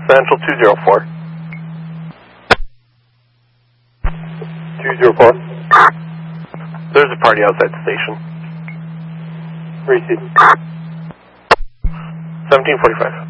Central 204. 204. There's a party outside the station. Receive. 1745.